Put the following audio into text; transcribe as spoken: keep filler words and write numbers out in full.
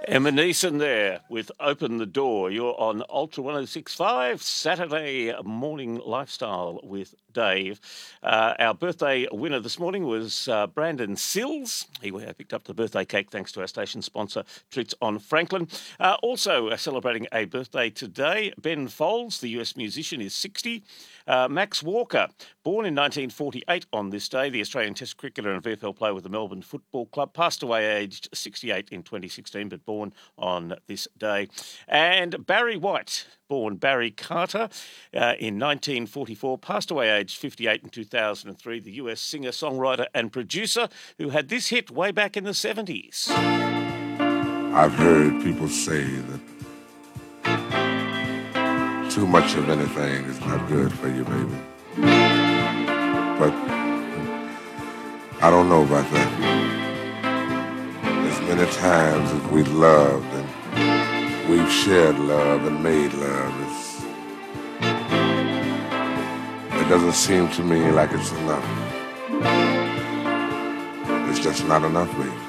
Emma Neeson there with Open the Door. You're on Ultra one oh six point five, Saturday morning lifestyle with Dave. Uh, our birthday winner this morning was uh, Brandon Sills. He uh, picked up the birthday cake thanks to our station sponsor, Treats on Franklin. Uh, also uh, celebrating a birthday today, Ben Folds, the U S musician, is sixty. Uh, Max Walker, born in nineteen forty-eight on this day, the Australian Test cricketer and V F L player with the Melbourne Football Club, passed away aged sixty-eight in twenty sixteen, but born on this day. And Barry White, born Barry Carter uh, in nineteen forty-four, passed away aged fifty-eight in two thousand three, the U S singer, songwriter and producer who had this hit way back in the seventies. I've heard people say that too much of anything is not good for you, baby. But I don't know about that. As many times as we've loved and we've shared love and made love, it's, it doesn't seem to me like it's enough. It's just not enough, baby.